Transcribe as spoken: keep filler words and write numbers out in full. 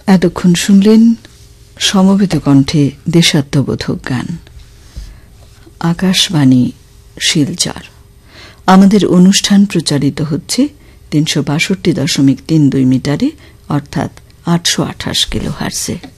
এতক্ষণ শুনলেন সমবেত কণ্ঠে দেশাত্মবোধক গান। আকাশবাণী শিলচর। আমাদের অনুষ্ঠান প্রচারিত হচ্ছে তিনশো বাষট্টি দশমিক তিন দুই মিটারে অর্থাৎ আটশো আঠাশ কিলো হার্টজে।